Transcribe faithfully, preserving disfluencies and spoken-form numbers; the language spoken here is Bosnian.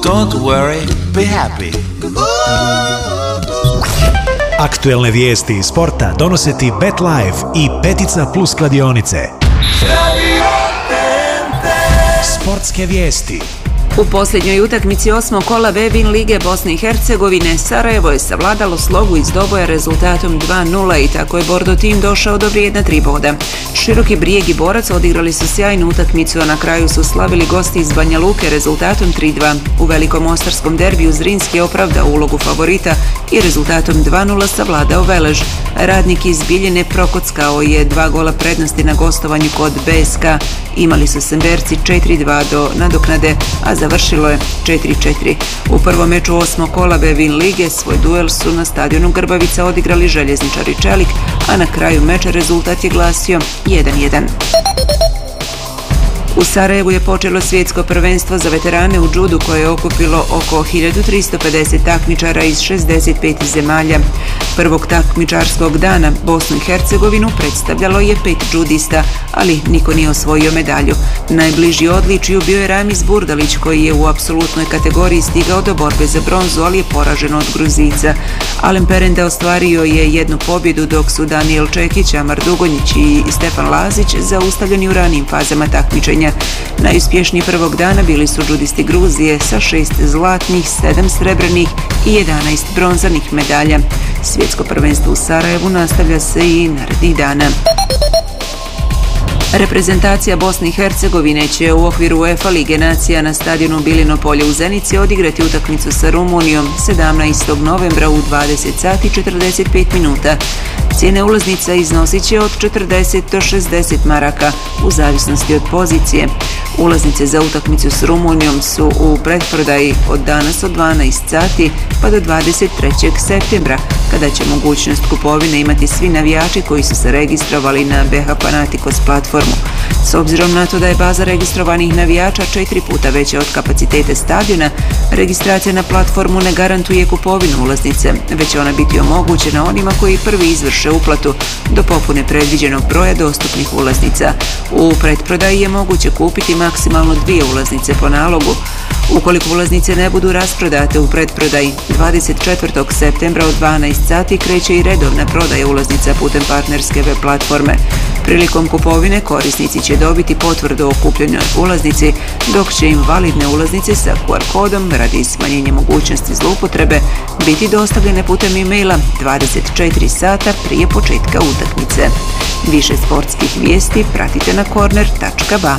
Don't worry, be happy. Aktuelne vijesti iz sporta donose ti BetLife i Petica Plus kladionice. Sportske vijesti. U posljednjoj utakmici osmog kola B-Win Lige Bosne i Hercegovine Sarajevo je savladalo Slogu iz Doboja rezultatom dva nula i tako je Bordo tim došao do vrijedna tri boda. Široki Brijeg i Borac odigrali su sjajnu utakmicu, a na kraju su slavili gosti iz Banja Luke rezultatom tri dva. U velikom mostarskom derbiju Zrinski je opravdao ulogu favorita i rezultatom dva nula savladao Velež. Radnik iz Biljine prokockao je dva gola prednosti na gostovanju kod B S K. Imali su Semberci četiri dva do nadoknade, a završilo je četiri četiri. U prvom meču osmog kola B-Win Lige svoj duel su na stadionu Grbavica odigrali Željezničar i Čelik, a na kraju meča rezultat je glasio jedan jedan. U Sarajevu je počelo svjetsko prvenstvo za veterane u džudu koje je okupilo oko hiljadu tristo pedeset takmičara iz šezdeset pet zemalja. Prvog takmičarskog dana Bosnu i Hercegovinu predstavljalo je pet džudista, ali niko nije osvojio medalju. Najbliži odličiju bio je Ramiz Burdalić koji je u apsolutnoj kategoriji stigao do borbe za bronzu, ali je poražen od Gruzica. Alen Perenda ostvario je jednu pobjedu, dok su Danijel Čekić, Amar Dugonjić i Stefan Lazić zaustavljeni u ranijim fazama takmičenja. Najuspješniji prvog dana bili su džudisti Gruzije sa šest zlatnih, sedam srebrnih i jedanaest bronzanih medalja. Svjetsko prvenstvo u Sarajevu nastavlja se i narednih dana. Reprezentacija Bosne i Hercegovine će u okviru UEFA Lige nacija na stadionu Bilino polje u Zenici odigrati utakmicu sa Rumunijom sedamnaestog novembra u dvadeset sati i četrdeset pet minuta. Cijene ulaznica iznosit će od četrdeset do šezdeset maraka u zavisnosti od pozicije. Ulaznice za utakmicu s Rumunijom su u pretprodaji od danas od dvanaest sati pa do dvadeset trećeg septembra, kada će mogućnost kupovine imati svi navijači koji su se registrovali na B H Panathinaikos platformu. S obzirom na to da je baza registrovanih navijača četiri puta veća od kapaciteta stadiona, registracija na platformu ne garantuje kupovinu ulaznice, već će ona biti omogućena onima koji prvi izvrše uplatu do popune predviđenog broja dostupnih ulaznica. U pretprodaji je moguće kupiti maksimalno dvije ulaznice po nalogu. Ukoliko ulaznice ne budu rasprodate u pretprodaji, dvadeset četvrtog septembra od dvanaest sati kreće i redovna prodaja ulaznica putem partnerske web platforme. Prilikom kupovine korisnici će dobiti potvrdu o kupljenoj ulaznici, dok će im validne ulaznice sa Q R kodom radi smanjenja mogućnosti zloupotrebe biti dostavljene putem e-maila dvadeset četiri sata prije početka utakmice. Više sportskih vijesti pratite na corner tačka ba.